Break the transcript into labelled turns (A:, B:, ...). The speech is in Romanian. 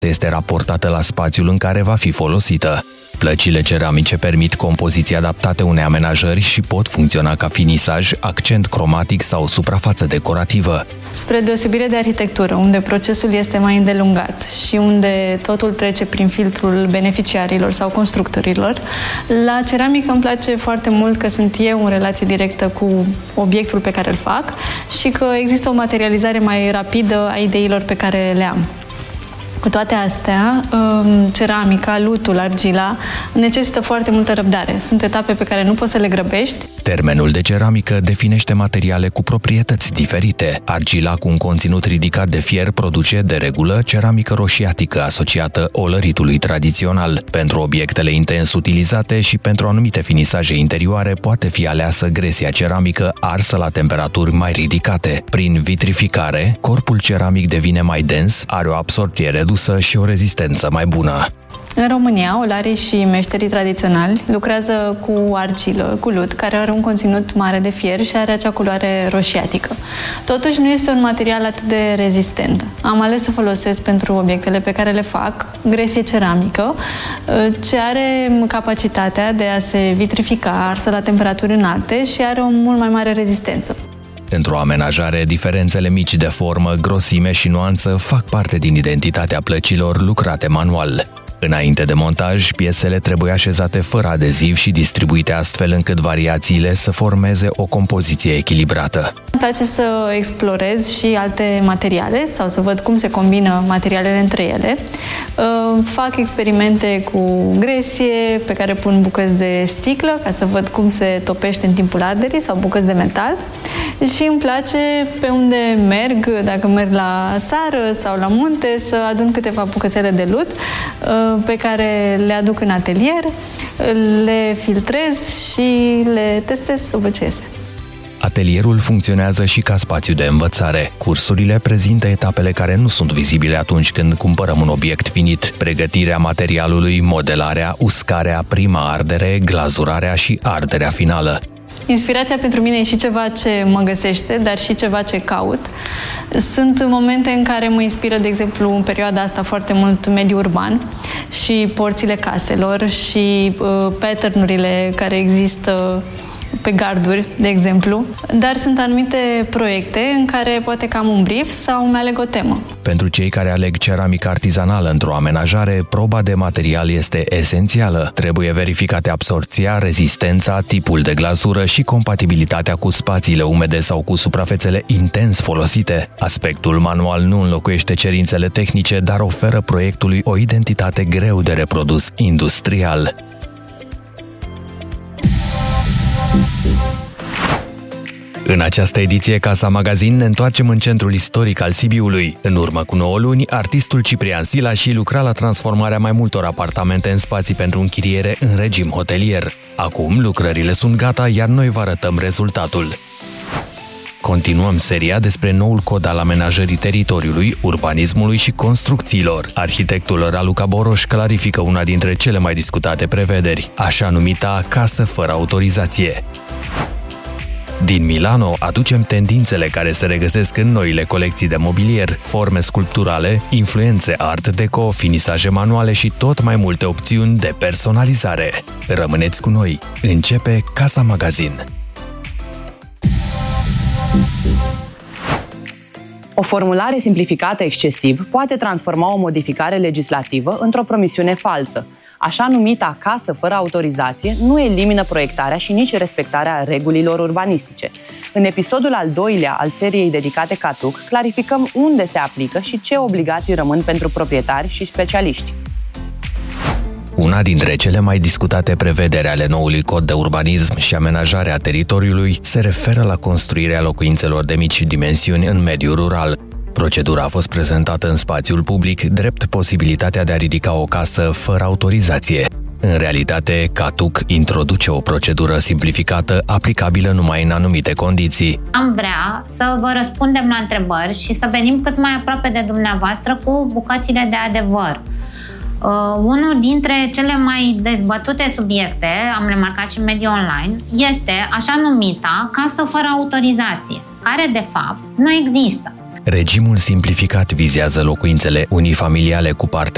A: este raportată la spațiul în care va fi folosită. Plăcile ceramice permit compoziții adaptate unei amenajări și pot funcționa ca finisaj, accent cromatic sau suprafață decorativă.
B: Spre deosebire de arhitectură, unde procesul este mai îndelungat și unde totul trece prin filtrul beneficiarilor sau constructorilor, la ceramică îmi place foarte mult că sunt eu în relație directă cu obiectul pe care îl fac și că există o materializare mai rapidă a ideilor pe care le am. Cu toate astea, ceramica, lutul, argila necesită foarte multă răbdare. Sunt etape pe care nu poți să le grăbești.
A: Termenul de ceramică definește materiale cu proprietăți diferite. Argila cu un conținut ridicat de fier produce, de regulă, ceramică roșiatică asociată olăritului tradițional. Pentru obiectele intens utilizate și pentru anumite finisaje interioare poate fi aleasă gresia ceramică arsă la temperaturi mai ridicate. Prin vitrificare, corpul ceramic devine mai dens, are o absorbție redusă și o rezistență mai bună.
B: În România, olarii și meșterii tradiționali lucrează cu argilă, cu lut, care are un conținut mare de fier și are acea culoare roșiatică. Totuși, nu este un material atât de rezistent. Am ales să folosesc pentru obiectele pe care le fac gresie ceramică, ce are capacitatea de a se vitrifica, arsă la temperaturi înalte și are o mult mai mare rezistență.
A: Într-o amenajare, diferențele mici de formă, grosime și nuanță fac parte din identitatea plăcilor lucrate manual. Înainte de montaj, piesele trebuie așezate fără adeziv și distribuite astfel încât variațiile să formeze o compoziție echilibrată.
B: Îmi place să explorez și alte materiale sau să văd cum se combină materialele între ele. Fac experimente cu gresie pe care pun bucăți de sticlă ca să văd cum se topește în timpul arderii sau bucăți de metal. Și îmi place pe unde merg, dacă merg la țară sau la munte, să adun câteva bucățele de lut pe care le aduc în atelier, le filtrez și le testez să văd ce iese.
A: Atelierul funcționează și ca spațiu de învățare. Cursurile prezintă etapele care nu sunt vizibile atunci când cumpărăm un obiect finit. Pregătirea materialului, modelarea, uscarea, prima ardere, glazurarea și arderea finală.
B: Inspirația pentru mine e și ceva ce mă găsește, dar și ceva ce caut. Sunt momente în care mă inspiră, de exemplu, în perioada asta foarte mult mediul urban și porțile caselor și pattern-urile care există pe garduri, de exemplu, dar sunt anumite proiecte în care poate că am un brief sau mi-aleg o temă.
A: Pentru cei care aleg ceramică artizanală într-o amenajare, proba de material este esențială. Trebuie verificate absorbția, rezistența, tipul de glazură și compatibilitatea cu spațiile umede sau cu suprafețele intens folosite. Aspectul manual nu înlocuiește cerințele tehnice, dar oferă proiectului o identitate greu de reprodus industrial. În această ediție Casa Magazin ne întoarcem în centrul istoric al Sibiului. În urmă cu 9 luni, artistul Ciprian Silași lucra la transformarea mai multor apartamente în spații pentru închiriere în regim hotelier. Acum lucrările sunt gata, iar noi vă arătăm rezultatul. Continuăm seria despre noul cod al amenajării teritoriului, urbanismului și construcțiilor. Arhitectul Raluca Boroș clarifică una dintre cele mai discutate prevederi, așa numita casă fără autorizație. Din Milano aducem tendințele care se regăsesc în noile colecții de mobilier, forme sculpturale, influențe art deco, finisaje manuale și tot mai multe opțiuni de personalizare. Rămâneți cu noi! Începe Casa Magazin!
C: O formulare simplificată excesiv poate transforma o modificare legislativă într-o promisiune falsă. Așa numita casă fără autorizație nu elimină proiectarea și nici respectarea regulilor urbanistice. În episodul al doilea al seriei dedicate Catuc, clarificăm unde se aplică și ce obligații rămân pentru proprietari și specialiști.
A: Una dintre cele mai discutate prevederi ale noului cod de urbanism și amenajarea teritoriului se referă la construirea locuințelor de mici dimensiuni în mediul rural. Procedura a fost prezentată în spațiul public drept posibilitatea de a ridica o casă fără autorizație. În realitate, Catuc introduce o procedură simplificată aplicabilă numai în anumite condiții.
D: Am vrea să vă răspundem la întrebări și să venim cât mai aproape de dumneavoastră cu bucățile de adevăr. Unul dintre cele mai dezbătute subiecte, am remarcat și în mediul online, este așa numita casă fără autorizație, care de fapt nu există.
A: Regimul simplificat vizează locuințele unifamiliale cu parte